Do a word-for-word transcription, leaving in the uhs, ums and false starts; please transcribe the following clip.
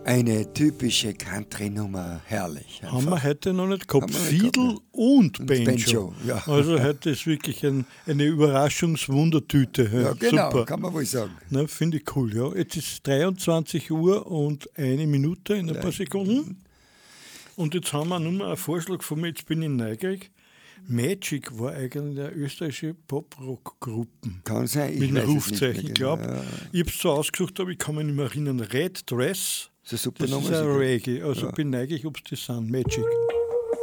Eine typische Country-Nummer, herrlich. Einfach. Haben wir heute noch nicht gehabt. Fiedel und, und Banjo. Banjo. Ja. Also heute ist wirklich ein, eine Überraschungswundertüte. Ja, genau, super. Kann man wohl sagen. Finde ich cool. Ja. Jetzt ist dreiundzwanzig Uhr und eine Minute in ein ja. paar Sekunden. Und jetzt haben wir nur mal einen Vorschlag von mir, jetzt bin ich neugierig. Magic war eigentlich eine österreichische Pop-Rock-Gruppe. Kann sein, ich mit weiß einem Rufzeichen, ich glaube. Ja. Ich habe es so ausgesucht, aber ich kann mich nicht mehr erinnern. Red Dress, das ist, super das ist ein Reggae. Also ja. bin neugierig, ob es das sind. Magic.